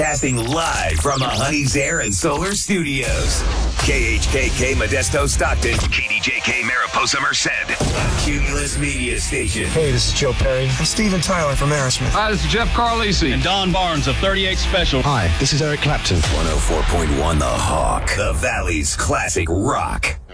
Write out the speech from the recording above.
Casting live from the Honey's Air and Solar Studios. KHKK Modesto Stockton, KDJK Mariposa Merced, a Cumulus Media Station. Hey, this is Joe Perry. I'm Steven Tyler from Aerosmith. Hi, this is Jeff Carlisi. And Don Barnes of 38 Special. Hi, this is Eric Clapton. 104.1 The Hawk, the Valley's classic rock.